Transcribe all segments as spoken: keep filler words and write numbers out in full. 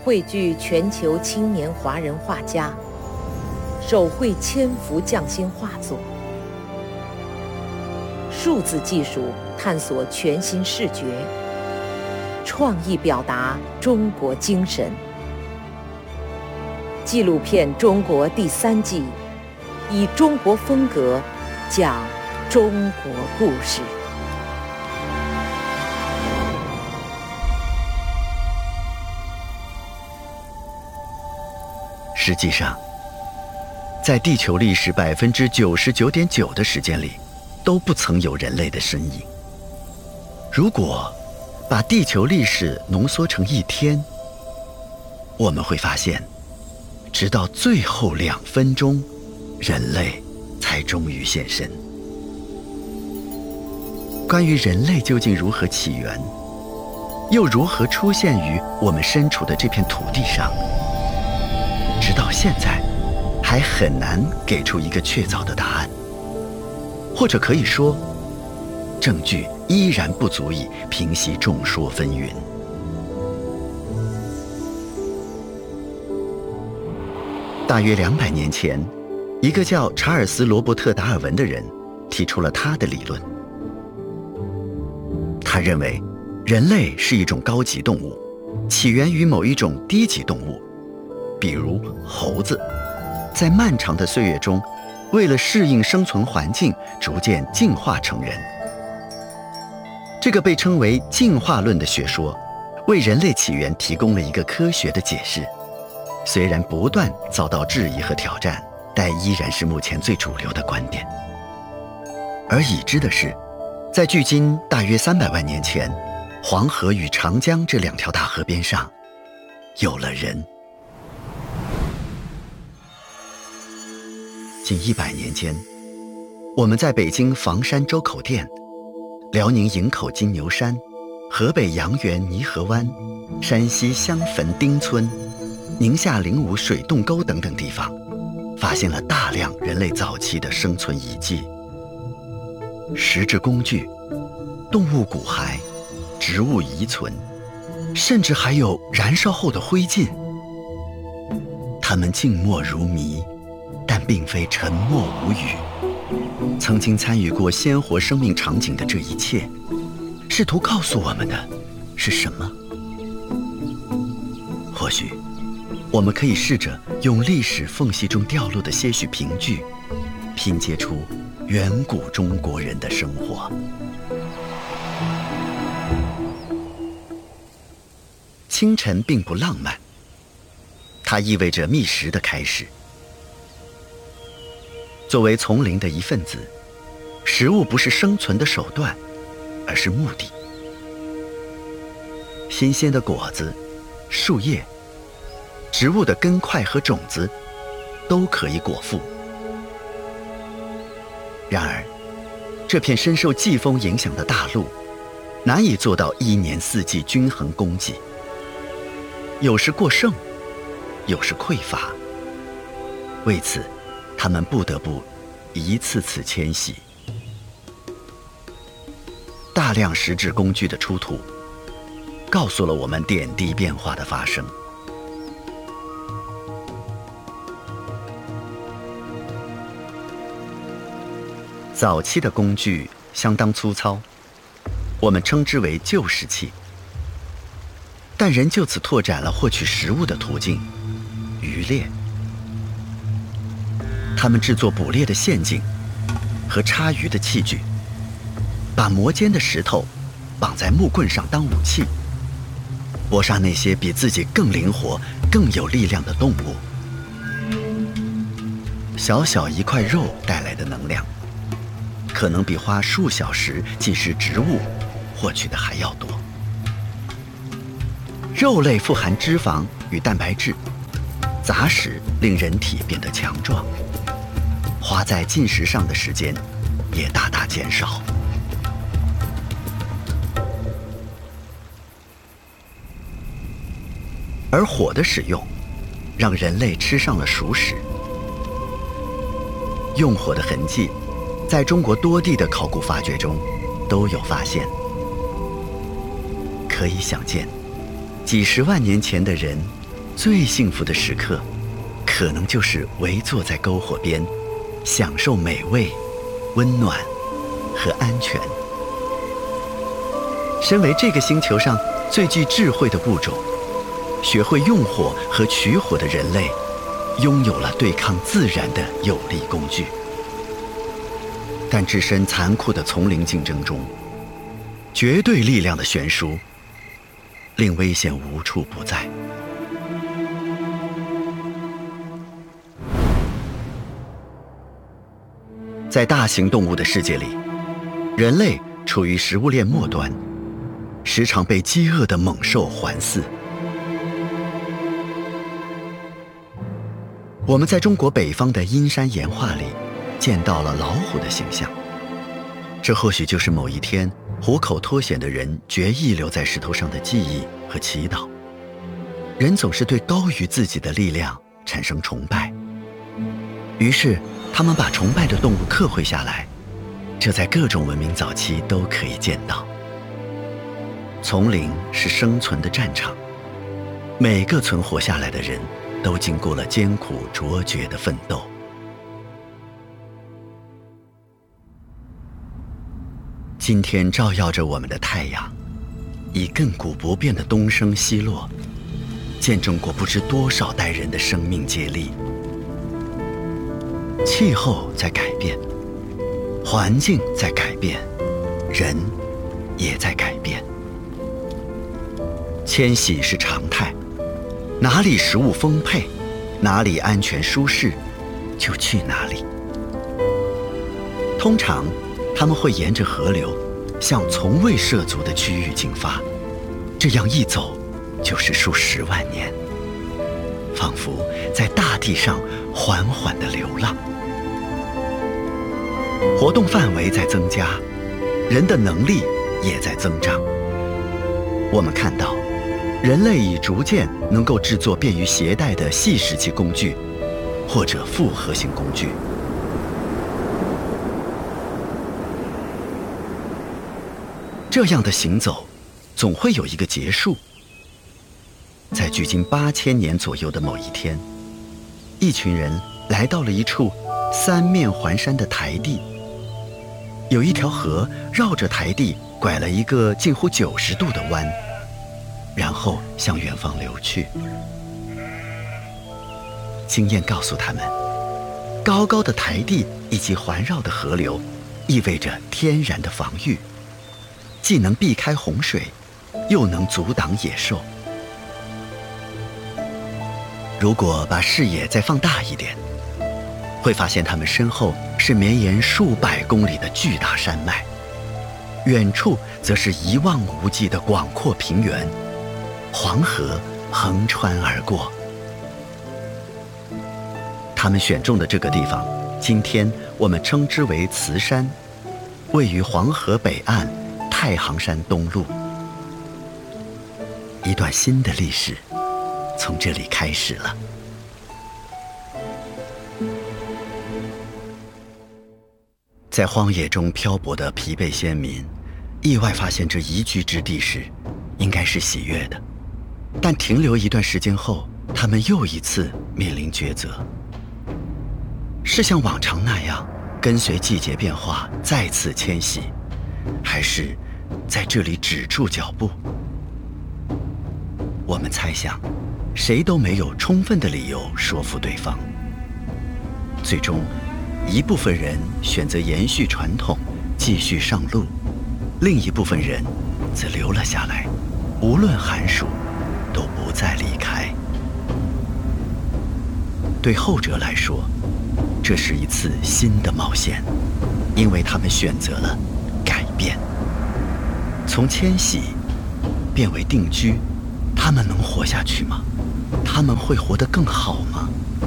汇聚全球青年华人画家，手绘千幅匠心画作。数字技术探索全新视觉，创意表达中国精神。纪录片《中国》第三季，以中国风格讲中国故事。 实际上，在地球历史百分之九十九点九的时间里，都不曾有人类的身影。如果把地球历史浓缩成一天，我们会发现，直到最后两分钟，人类才终于现身。关于人类究竟如何起源，又如何出现于我们身处的这片土地上，直到现在还很难给出一个确凿的答案，或者可以说，证据依然不足以平息众说纷纭。大约两百年前，一个叫查尔斯·罗伯特·达尔文的人提出了他的理论。他认为，人类是一种高级动物，起源于某一种低级动物，比如猴子，在漫长的岁月中，为了适应生存环境，逐渐进化成人。这个被称为进化论的学说，为人类起源提供了一个科学的解释，虽然不断遭到质疑和挑战，但依然是目前最主流的观点。而已知的是，在距今大约三百万年前，黄河与长江这两条大河边上，有了人。近一百年间，我们在北京房山周口店、辽宁营口金牛山、河北阳原泥河湾、山西襄汾丁村、宁夏灵武水洞沟等等地方，发现了大量人类早期的生存遗迹，石质工具、动物骨骸、植物遗存，甚至还有燃烧后的灰烬。它们静默如谜，但并非沉默无语。曾经参与过鲜活生命场景的这一切，试图告诉我们的是什么？或许我们可以试着用历史缝隙中掉落的些许凭据，拼接出远古中国人的生活。清晨并不浪漫，它意味着觅食的开始。作为丛林的一份子，食物不是生存的手段，而是目的。新鲜的果子、树叶、植物的根块和种子都可以果腹。然而，这片深受季风影响的大陆，难以做到一年四季均衡供给，有时过剩，有时匮乏。为此，他们不得不一次次迁徙。大量石质工具的出土，告诉了我们点滴变化的发生。早期的工具相当粗糙，我们称之为旧石器，但人就此拓展了获取食物的途径——渔猎。他们制作捕猎的陷阱和插鱼的器具，把磨尖的石头绑在木棍上当武器，搏杀那些比自己更灵活、更有力量的动物。小小一块肉带来的能量，可能比花数小时进食植物获取的还要多。肉类富含脂肪与蛋白质，杂食令人体变得强壮，花在进食上的时间也大大减少。而火的使用，让人类吃上了熟食。用火的痕迹，在中国多地的考古发掘中都有发现。可以想见，几十万年前的人最幸福的时刻，可能就是围坐在篝火边，享受美味、温暖和安全。身为这个星球上最具智慧的物种，学会用火和取火的人类，拥有了对抗自然的有力工具。但置身残酷的丛林竞争中，绝对力量的悬殊，令危险无处不在。在大型动物的世界里，人类处于食物链末端，时常被饥饿的猛兽环伺。我们在中国北方的阴山岩画里见到了老虎的形象，这或许就是某一天虎口脱险的人决意留在石头上的记忆和祈祷。人总是对高于自己的力量产生崇拜，于是他们把崇拜的动物刻绘下来，这在各种文明早期都可以见到。丛林是生存的战场，每个存活下来的人都经过了艰苦卓绝的奋斗。今天照耀着我们的太阳，以亘古不变的东升西落，见证过不知多少代人的生命接力。气候在改变，环境在改变，人也在改变。迁徙是常态，哪里食物丰沛，哪里安全舒适，就去哪里。通常他们会沿着河流向从未涉足的区域进发，这样一走就是数十万年，仿佛在大地上缓缓地流浪。活动范围在增加，人的能力也在增长。我们看到人类已逐渐能够制作便于携带的细石器工具或者复合型工具。这样的行走总会有一个结束。在距今八千年左右的某一天，一群人来到了一处三面环山的台地，有一条河绕着台地拐了一个近乎九十度的弯，然后向远方流去。经验告诉他们，高高的台地以及环绕的河流意味着天然的防御，既能避开洪水，又能阻挡野兽。如果把视野再放大一点，会发现他们身后是绵延数百公里的巨大山脉，远处则是一望无际的广阔平原，黄河横穿而过。他们选中的这个地方，今天我们称之为慈山，位于黄河北岸太行山东麓。一段新的历史从这里开始了。在荒野中漂泊的疲惫先民，意外发现这宜居之地时，应该是喜悦的。但停留一段时间后，他们又一次面临抉择：是像往常那样跟随季节变化再次迁徙，还是在这里止住脚步？我们猜想，谁都没有充分的理由说服对方。最终，一部分人选择延续传统，继续上路，另一部分人则留了下来，无论寒暑都不再离开。对后者来说，这是一次新的冒险，因为他们选择了改变。从迁徙变为定居，他们能活下去吗？他们会活得更好吗？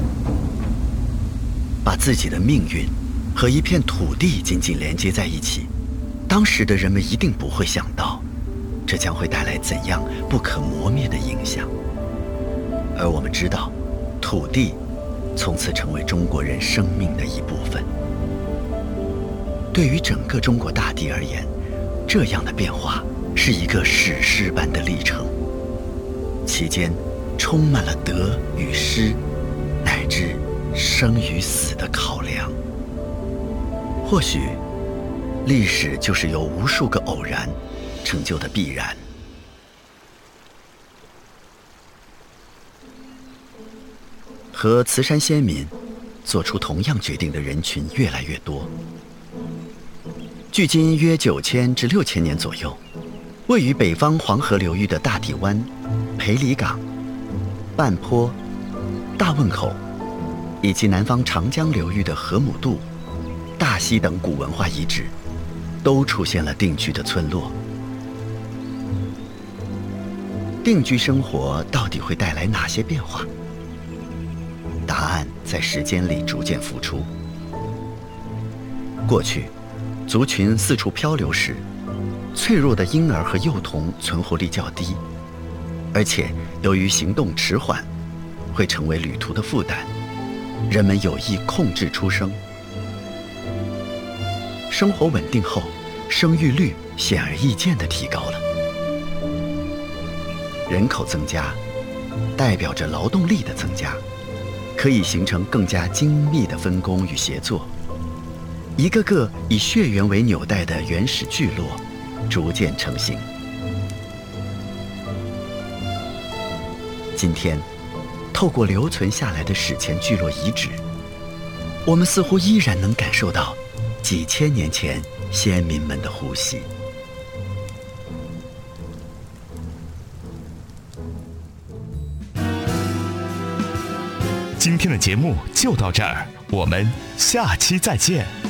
把自己的命运和一片土地紧紧连接在一起，当时的人们一定不会想到，这将会带来怎样不可磨灭的影响。而我们知道，土地从此成为中国人生命的一部分。对于整个中国大地而言，这样的变化是一个史诗般的历程。期间， 充满了得与失，乃至生与死的考量。或许，历史就是由无数个偶然成就的必然。和慈山先民做出同样决定的人群越来越多。距今约九千至六千年左右，位于北方黄河流域的大体湾、裴里港、半坡、大汶口，以及南方长江流域的河姆渡、大溪等古文化遗址，都出现了定居的村落。定居生活到底会带来哪些变化？答案在时间里逐渐浮出。过去，族群四处漂流时，脆弱的婴儿和幼童存活力较低，而且由于行动迟缓，会成为旅途的负担，人们有意控制出生。生活稳定后，生育率显而易见地提高了。人口增加，代表着劳动力的增加，可以形成更加精密的分工与协作。一个个以血缘为纽带的原始聚落逐渐成型。今天，透过留存下来的史前聚落遗址，我们似乎依然能感受到几千年前先民们的呼吸。 今天的节目就到这儿，我们下期再见。